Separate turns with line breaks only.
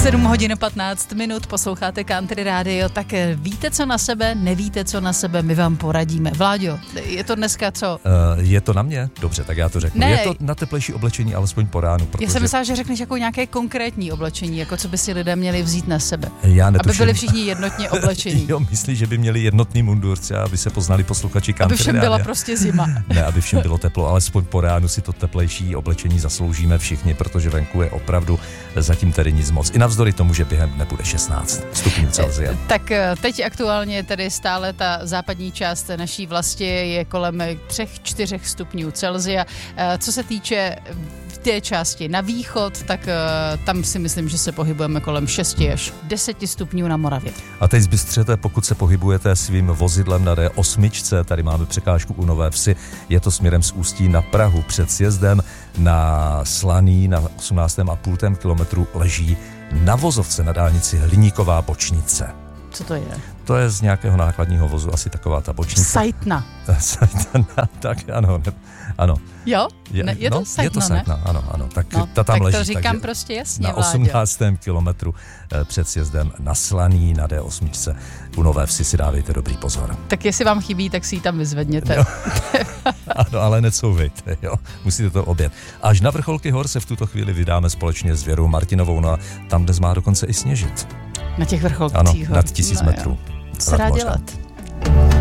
7 hodin 15 minut, posloucháte Country Radio, tak víte co na sebe, nevíte co na sebe, my vám poradíme. Vláďo, je to dneska co?
Je to na mě? Dobře, tak já to řeknu.
Ne.
Je to na teplejší oblečení, alespoň po ránu.
Já jsem myslela, že řekneš jako nějaké konkrétní oblečení, jako co by si lidé měli vzít na sebe.
Já netuším.
Aby byli všichni jednotně oblečení.
Jo, myslíš, že by měli jednotný mundur, třeba, aby se poznali posluchači Country
Aby všem
Radio.
byla prostě zima.
Ne, aby všem bylo teplo, alespoň po ránu si to teplejší oblečení zasloužíme všichni, protože venku je opravdu zatím tedy nic moc. I navzdory tomu, že během dne bude 16 stupňů Celsia.
Tak teď aktuálně tedy stále ta západní část naší vlasti je kolem 3-4 stupňů Celsia. Co se týče té části na východ, tak tam si myslím, že se pohybujeme kolem 6 až 10 stupňů na Moravě.
A teď zbystřete, pokud se pohybujete svým vozidlem na D8, tady máme překážku u Nové Vsi, je to směrem z Ústí na Prahu. Před sjezdem na Slaný na 18,5 kilometru leží na vozovce na dálnici hliníková bočnice.
Co to je?
To je z nějakého nákladního vozu, asi taková ta bočnice.
Sajtna.
Tak ano, ano.
Jo? Je to Sajtna,
je to Sajtna, ne? Ano. Tak
no,
ta tam
tak
leží.
to říkám prostě jasně,
na 18. kilometru před sjezdem na Slaný na D8 u Nové Vsi si dávejte dobrý pozor.
Tak jestli vám chybí, tak si ji tam vyzvedněte.
Ano, ale necouvejte, jo. Musíte to obět. Až na vrcholky hor se v tuto chvíli vydáme společně s Věrou Martinovou, no a tam dnes má dokonce i sněžit.
Na těch vrcholcích
ano,
hor.
nad 1000 metrů.
Co se dá dělat?